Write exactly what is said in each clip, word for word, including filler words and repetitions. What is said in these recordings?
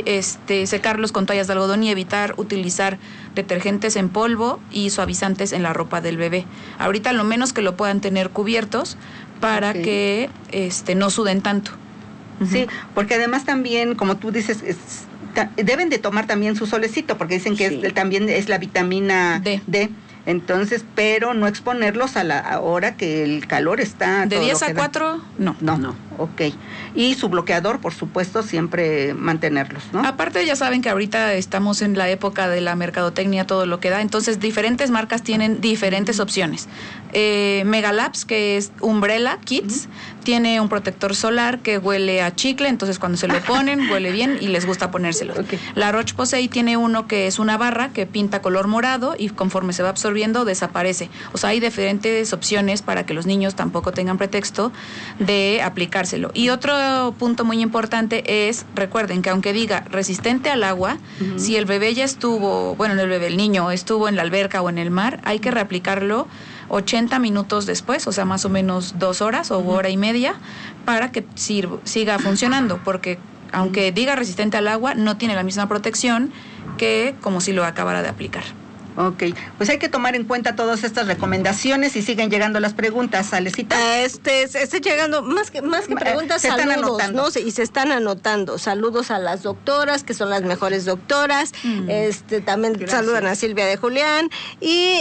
este, secarlos con toallas de algodón y evitar utilizar detergentes en polvo y suavizantes en la ropa del bebé. Ahorita lo menos que lo puedan tener cubiertos para okay. que este, no suden tanto. Sí, uh-huh. porque además también, como tú dices, es, ta, deben de tomar también su solecito, porque dicen que sí. es, también es la vitamina D. D. Entonces, pero no exponerlos a la hora que el calor está. De diez a cuatro, no. No, no, ok. Y su bloqueador, por supuesto, siempre mantenerlos, ¿no? Aparte, ya saben que ahorita estamos en la época de la mercadotecnia, todo lo que da, entonces diferentes marcas tienen diferentes opciones. Eh, Megalabs, que es Umbrella Kids, uh-huh. tiene un protector solar que huele a chicle, entonces cuando se lo ponen, huele bien y les gusta ponérselo. Okay. La Roche-Posay tiene uno que es una barra que pinta color morado y conforme se va absorbiendo, desaparece. O sea, hay diferentes opciones para que los niños tampoco tengan pretexto de aplicárselo. Y otro punto muy importante es, recuerden que aunque diga resistente al agua, uh-huh. si el bebé ya estuvo, bueno, el bebé, el niño estuvo en la alberca o en el mar, hay que reaplicarlo ochenta minutos después, o sea, más o menos dos horas o uh-huh. hora y media, para que sirva, siga funcionando, porque aunque diga resistente al agua, no tiene la misma protección que como si lo acabara de aplicar. Ok, pues hay que tomar en cuenta todas estas recomendaciones y siguen llegando las preguntas, Alecita. Este, están llegando, más que, más que preguntas, se saludos, están anotando. ¿No? Y se están anotando. Saludos a las doctoras, que son las mejores doctoras. Mm. Este, también Gracias. Saludan a Silvia de Julián. Y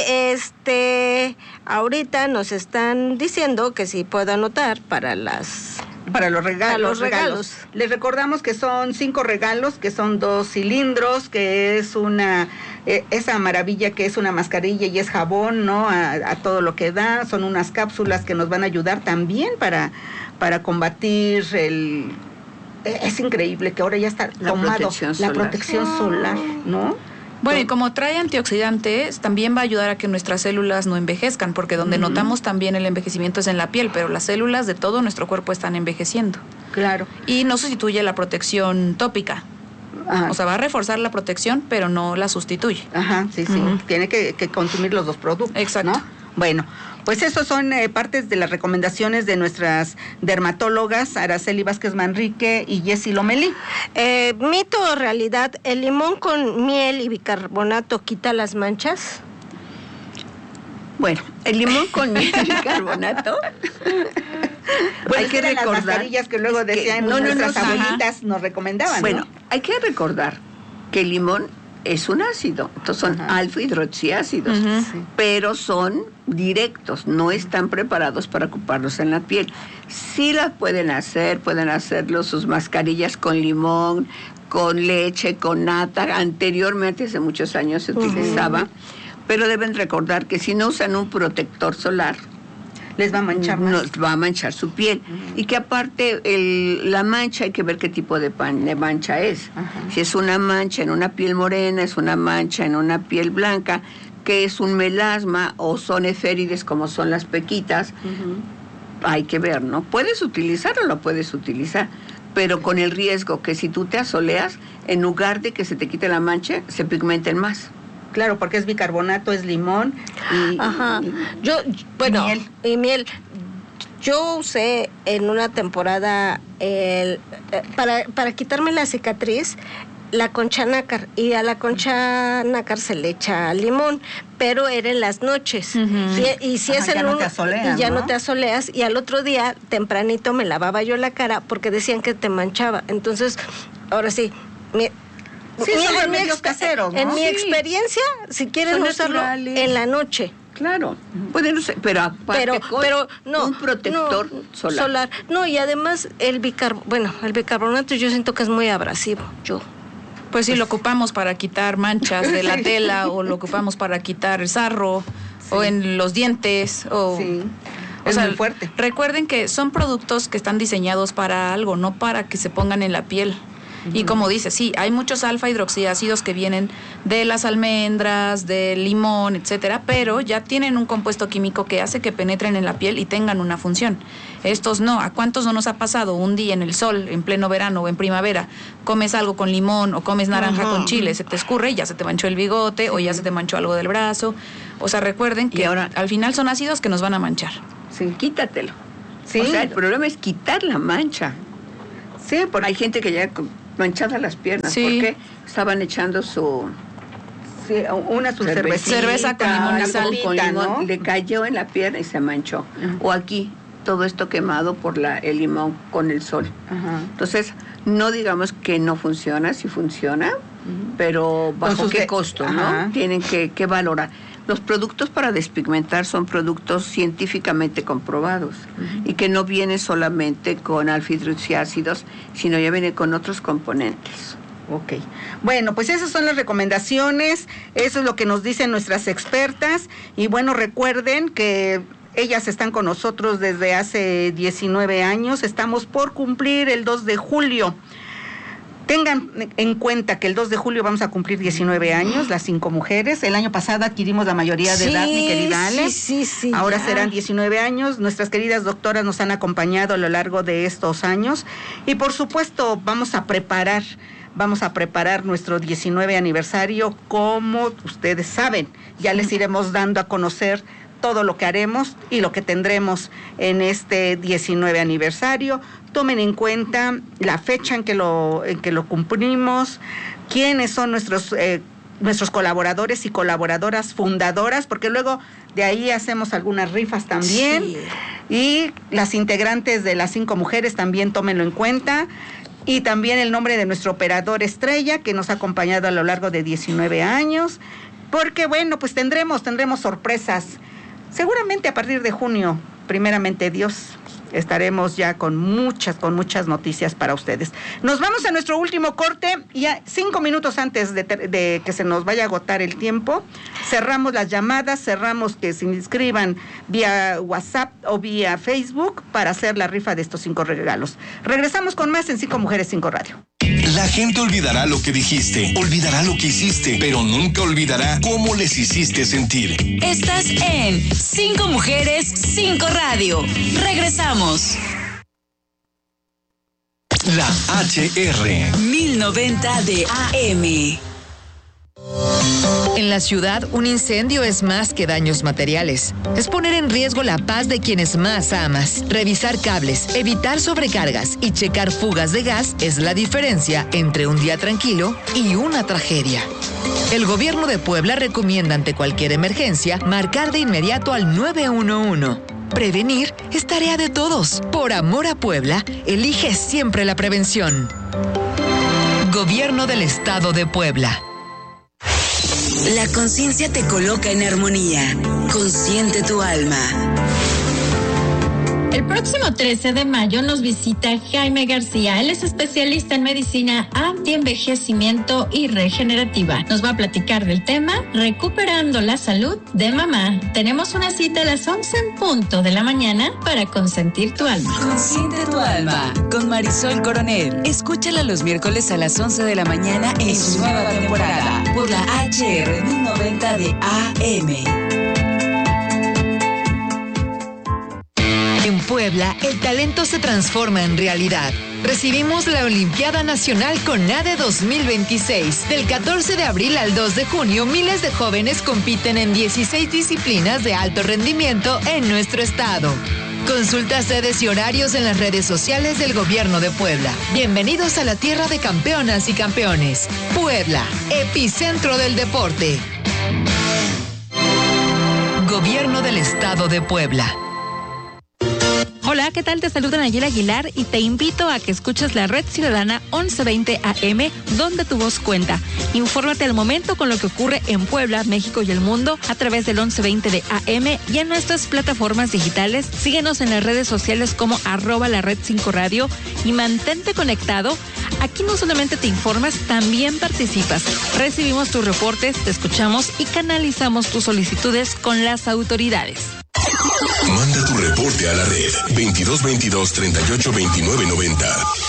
este, ahorita nos están diciendo que si puedo anotar para las... Para los regalos, para los regalos. regalos. Les recordamos que son cinco regalos, que son dos cilindros, que es una, eh, esa maravilla que es una mascarilla y es jabón, ¿no? A, a todo lo que da. Son unas cápsulas que nos van a ayudar también para, para combatir el... Es increíble que ahora ya está la tomado protección la solar. protección solar, ¿no? Bueno, y como trae antioxidantes, también va a ayudar a que nuestras células no envejezcan, porque donde uh-huh. notamos también el envejecimiento es en la piel, pero las células de todo nuestro cuerpo están envejeciendo. Claro. Y no sustituye la protección tópica. Ajá. O sea, va a reforzar la protección, pero no la sustituye. Ajá, sí, sí. Uh-huh. Tiene que, que consumir los dos productos. Exacto. ¿No? Bueno, pues esos son eh, partes de las recomendaciones de nuestras dermatólogas, Araceli Vázquez Manrique y Jessy Lomelí. Eh, ¿Mito o realidad? ¿El limón con miel y bicarbonato quita las manchas? Bueno, el limón con miel y bicarbonato. Pues hay que recordar las mascarillas que luego decían que, no, nuestras no, no, abuelitas ajá. nos recomendaban. Bueno, ¿no? hay que recordar que el limón es un ácido, entonces son uh-huh. alfa-hidroxiácidos, uh-huh. sí. pero son directos, no están preparados para ocuparlos en la piel. Sí las pueden hacer, pueden hacerlo sus mascarillas con limón, con leche, con nata. Anteriormente, hace muchos años se uh-huh. utilizaba, pero deben recordar que si no usan un protector solar, les va a manchar más. Nos va a manchar su piel. Uh-huh. Y que aparte el, la mancha hay que ver qué tipo de, pan, de mancha es. Uh-huh. Si es una mancha en una piel morena, es una mancha en una piel blanca, que es un melasma o son eférides como son las pequitas, uh-huh. hay que ver, ¿no? Puedes utilizar o lo puedes utilizar, pero con el riesgo que si tú te asoleas, en lugar de que se te quite la mancha, se pigmenten más. Claro, porque es bicarbonato, es limón y, Ajá. y yo bueno miel. y miel. Yo usé en una temporada el, para para quitarme la cicatriz la concha nácar, y a la concha nácar se le echa limón, pero era en las noches. Uh-huh. Y, y si Ajá, es en ya un, no te asoleas, y ya ¿no? no te asoleas, y al otro día tempranito me lavaba yo la cara porque decían que te manchaba. Entonces, ahora sí, mi, Sí, mi, son en, mi remedios exper- caseros, ¿no? en mi Sí. experiencia, si quieren Son usarlo naturales. en la noche. Claro, pueden usar, pero aparte Pero, con pero no, un protector no, solar. solar. No, y además el bicar, bueno, el bicarbonato yo siento que es muy abrasivo, yo. Pues sí, lo ocupamos para quitar manchas de la tela, o lo ocupamos para quitar el sarro, sí. o en los dientes, o... Sí. O es sea, muy fuerte. Recuerden que son productos que están diseñados para algo, no para que se pongan en la piel. Y como dice, sí, hay muchos alfa hidroxiácidos que vienen de las almendras, del limón, etcétera, pero ya tienen un compuesto químico que hace que penetren en la piel y tengan una función. Estos no. ¿A cuántos no nos ha pasado un día en el sol, en pleno verano o en primavera, comes algo con limón o comes naranja uh-huh. con chile, se te escurre y ya se te manchó el bigote sí. o ya se te manchó algo del brazo? O sea, recuerden que ahora al final son ácidos que nos van a manchar. Sí, quítatelo. Sí. O sea, el problema es quitar la mancha. Sí, porque hay gente que ya manchadas las piernas, Sí. porque estaban echando su... Sí, una su cervecita, cerveza con limón y una sal. copita, con limón, ¿no? le cayó en la pierna y se manchó. Uh-huh. O aquí, todo esto quemado por la, el limón con el sol. Ajá. Entonces, no digamos que no funciona, sí funciona, uh-huh. pero bajo qué de... costo, ¿no? Ajá. Tienen que, que valorar. Los productos para despigmentar son productos científicamente comprobados uh-huh. y que no vienen solamente con alfa-hidroxiácidos, ácidos, sino ya vienen con otros componentes. Ok. Bueno, pues esas son las recomendaciones, eso es lo que nos dicen nuestras expertas y bueno, recuerden que ellas están con nosotros desde hace diecinueve años, estamos por cumplir el dos de julio. Tengan en cuenta que el dos de julio vamos a cumplir diecinueve años, las cinco mujeres. El año pasado adquirimos la mayoría de sí, edad, mi querida Ale. Sí, sí, sí. Ahora ya. serán diecinueve años. Nuestras queridas doctoras nos han acompañado a lo largo de estos años. Y por supuesto vamos a preparar, vamos a preparar nuestro diecinueve aniversario como ustedes saben. Ya les iremos dando a conocer todo lo que haremos y lo que tendremos en este diecinueve aniversario. Tomen en cuenta la fecha en que lo, en que lo cumplimos, quiénes son nuestros, eh, nuestros colaboradores y colaboradoras fundadoras, porque luego de ahí hacemos algunas rifas también. Sí. Y las integrantes de las cinco mujeres también tómenlo en cuenta. Y también el nombre de nuestro operador estrella, que nos ha acompañado a lo largo de diecinueve años. Porque bueno, pues tendremos, tendremos sorpresas. Seguramente a partir de junio, primeramente Dios, estaremos ya con muchas, con muchas noticias para ustedes. Nos vamos a nuestro último corte y a cinco minutos antes de, de que se nos vaya a agotar el tiempo, cerramos las llamadas, cerramos que se inscriban vía WhatsApp o vía Facebook para hacer la rifa de estos cinco regalos. Regresamos con más en Cinco Mujeres, Cinco Radio. La gente olvidará lo que dijiste, olvidará lo que hiciste, pero nunca olvidará cómo les hiciste sentir. Estás en Cinco Mujeres, Cinco Radio. Regresamos. La H R mil noventa de A M. En la ciudad, un incendio es más que daños materiales. Es poner en riesgo la paz de quienes más amas. Revisar cables, evitar sobrecargas y checar fugas de gas es la diferencia entre un día tranquilo y una tragedia. El gobierno de Puebla recomienda ante cualquier emergencia marcar de inmediato al nueve uno uno. Prevenir es tarea de todos. Por amor a Puebla, elige siempre la prevención. Gobierno del Estado de Puebla. La conciencia te coloca en armonía. Consiente tu alma. El próximo trece de mayo nos visita Jaime García. Él es especialista en medicina antienvejecimiento y regenerativa. Nos va a platicar del tema Recuperando la salud de mamá. Tenemos una cita a las once en punto de la mañana para consentir tu alma. Consiente tu alma con Marisol Coronel. Escúchala los miércoles a las once de la mañana en su nueva temporada por la H R mil noventa de A M. En Puebla, el talento se transforma en realidad. Recibimos la Olimpiada Nacional CONADE dos mil veintiséis. Del catorce de abril al dos de junio, miles de jóvenes compiten en dieciséis disciplinas de alto rendimiento en nuestro estado. Consulta sedes y horarios en las redes sociales del Gobierno de Puebla. Bienvenidos a la tierra de campeonas y campeones. Puebla, epicentro del deporte. Gobierno del Estado de Puebla. Hola, ¿qué tal? Te saluda Nayela Aguilar y te invito a que escuches la Red Ciudadana once veinte A M, donde tu voz cuenta. Infórmate al momento con lo que ocurre en Puebla, México y el mundo a través del once veinte de A M y en nuestras plataformas digitales. Síguenos en las redes sociales como arroba la red cinco radio y mantente conectado. Aquí no solamente te informas, también participas. Recibimos tus reportes, te escuchamos y canalizamos tus solicitudes con las autoridades. Manda tu reporte a la red veintidós veintidós treinta y ocho veintinueve noventa.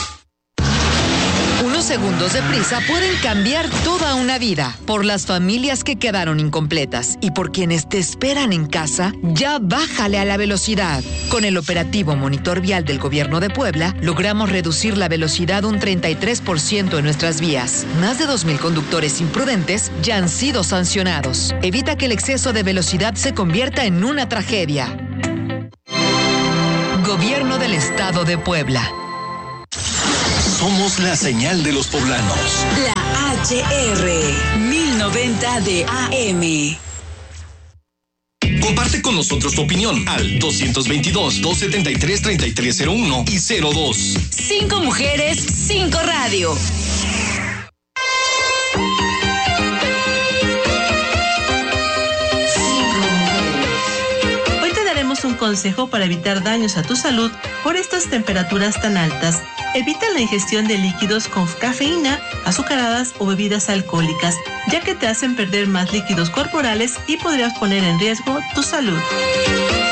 Unos segundos de prisa pueden cambiar toda una vida. Por las familias que quedaron incompletas y por quienes te esperan en casa, ya bájale a la velocidad. Con el operativo Monitor Vial del Gobierno de Puebla, logramos reducir la velocidad un treinta y tres por ciento en nuestras vías. Más de dos mil conductores imprudentes ya han sido sancionados. Evita que el exceso de velocidad se convierta en una tragedia. Gobierno del Estado de Puebla. Somos la señal de los poblanos. La H R mil noventa de A M. Comparte con nosotros tu opinión al dos veintidós, dos setenta y tres, treinta y tres cero uno y cero dos. Cinco mujeres, cinco radio. Un consejo para evitar daños a tu salud por estas temperaturas tan altas. Evita la ingestión de líquidos con cafeína, azucaradas o bebidas alcohólicas, ya que te hacen perder más líquidos corporales y podrías poner en riesgo tu salud.